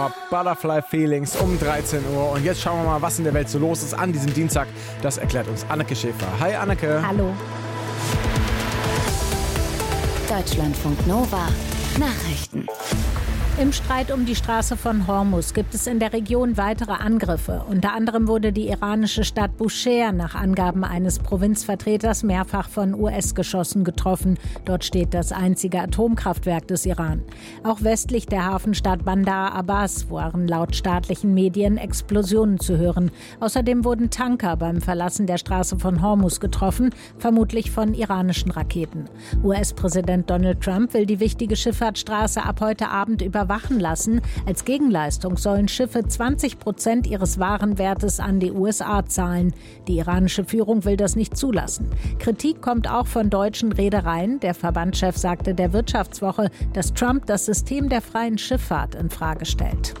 Butterfly Feelings um 13 Uhr. Und jetzt schauen wir mal, was in der Welt so los ist an diesem Dienstag. Das erklärt uns Anneke Schäfer. Hi Anneke. Hallo. Deutschlandfunk Nova. Nachrichten. Im Streit um die Straße von Hormuz gibt es in der Region weitere Angriffe. Unter anderem wurde die iranische Stadt Bushehr nach Angaben eines Provinzvertreters mehrfach von US-Geschossen getroffen. Dort steht das einzige Atomkraftwerk des Iran. Auch westlich der Hafenstadt Bandar Abbas waren laut staatlichen Medien Explosionen zu hören. Außerdem wurden Tanker beim Verlassen der Straße von Hormuz getroffen, vermutlich von iranischen Raketen. US-Präsident Donald Trump will die wichtige Schifffahrtsstraße ab heute Abend überwachen lassen. Als Gegenleistung sollen Schiffe 20% ihres Warenwertes an die USA zahlen. Die iranische Führung will das nicht zulassen. Kritik kommt auch von deutschen Reedereien. Der Verbandschef sagte der Wirtschaftswoche, dass Trump das System der freien Schifffahrt in Frage stellt.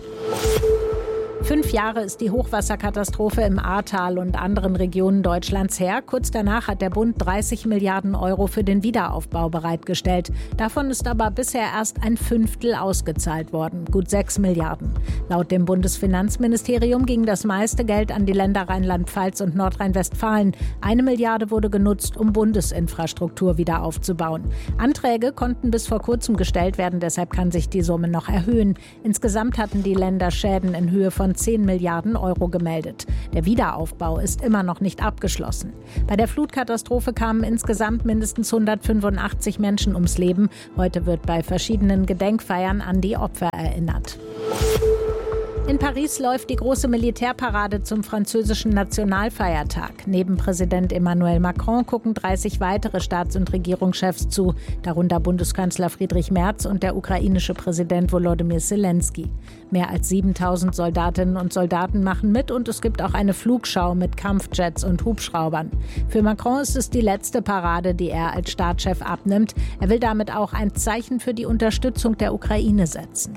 5 Jahre ist die Hochwasserkatastrophe im Ahrtal und anderen Regionen Deutschlands her. Kurz danach hat der Bund 30 Milliarden Euro für den Wiederaufbau bereitgestellt. Davon ist aber bisher erst ein Fünftel ausgezahlt worden, gut 6 Milliarden. Laut dem Bundesfinanzministerium ging das meiste Geld an die Länder Rheinland-Pfalz und Nordrhein-Westfalen. 1 Milliarde wurde genutzt, um Bundesinfrastruktur wieder aufzubauen. Anträge konnten bis vor kurzem gestellt werden, deshalb kann sich die Summe noch erhöhen. Insgesamt hatten die Länder Schäden in Höhe von 10 Milliarden Euro gemeldet. Der Wiederaufbau ist immer noch nicht abgeschlossen. Bei der Flutkatastrophe kamen insgesamt mindestens 185 Menschen ums Leben. Heute wird bei verschiedenen Gedenkfeiern an die Opfer erinnert. In Paris läuft die große Militärparade zum französischen Nationalfeiertag. Neben Präsident Emmanuel Macron gucken 30 weitere Staats- und Regierungschefs zu, darunter Bundeskanzler Friedrich Merz und der ukrainische Präsident Volodymyr Zelensky. Mehr als 7000 Soldatinnen und Soldaten machen mit und es gibt auch eine Flugschau mit Kampfjets und Hubschraubern. Für Macron ist es die letzte Parade, die er als Staatschef abnimmt. Er will damit auch ein Zeichen für die Unterstützung der Ukraine setzen.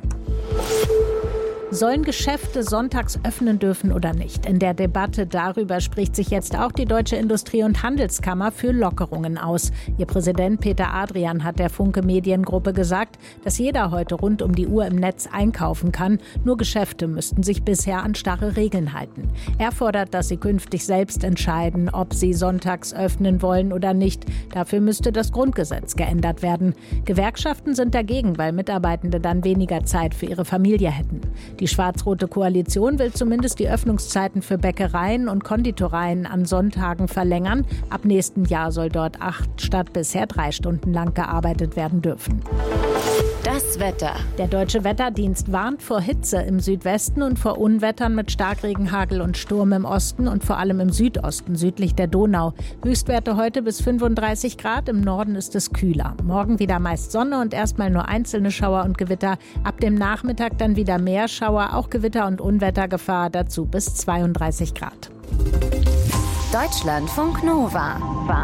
Sollen Geschäfte sonntags öffnen dürfen oder nicht? In der Debatte darüber spricht sich jetzt auch die Deutsche Industrie- und Handelskammer für Lockerungen aus. Ihr Präsident Peter Adrian hat der Funke Mediengruppe gesagt, dass jeder heute rund um die Uhr im Netz einkaufen kann. Nur Geschäfte müssten sich bisher an starre Regeln halten. Er fordert, dass sie künftig selbst entscheiden, ob sie sonntags öffnen wollen oder nicht. Dafür müsste das Grundgesetz geändert werden. Gewerkschaften sind dagegen, weil Mitarbeitende dann weniger Zeit für ihre Familie hätten. Die schwarz-rote Koalition will zumindest die Öffnungszeiten für Bäckereien und Konditoreien an Sonntagen verlängern. Ab nächstem Jahr soll dort 8 statt bisher 3 Stunden lang gearbeitet werden dürfen. Das Wetter. Der Deutsche Wetterdienst warnt vor Hitze im Südwesten und vor Unwettern mit Starkregen, Hagel und Sturm im Osten und vor allem im Südosten, südlich der Donau. Höchstwerte heute bis 35 Grad, im Norden ist es kühler. Morgen wieder meist Sonne und erstmal nur einzelne Schauer und Gewitter. Ab dem Nachmittag dann wieder mehr Schauer, auch Gewitter- und Unwettergefahr, dazu bis 32 Grad. Deutschlandfunk Nova.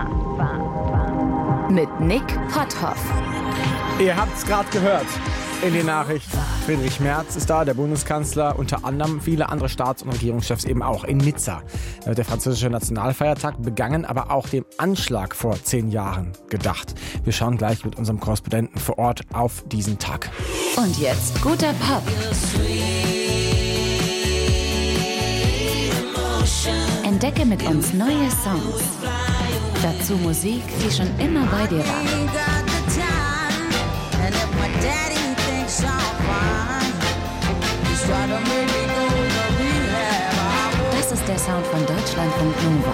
Mit Nick Potthoff. Ihr habt es gerade gehört in den Nachrichten. Friedrich Merz ist da, der Bundeskanzler, unter anderem viele andere Staats- und Regierungschefs eben auch in Nizza. Da wird der französische Nationalfeiertag begangen, aber auch dem Anschlag vor 10 Jahren gedacht. Wir schauen gleich mit unserem Korrespondenten vor Ort auf diesen Tag. Und jetzt guter Pop. Entdecke mit uns neue Songs. Dazu Musik, die schon immer bei dir war. Das ist der Sound von Deutschlandfunk Nova.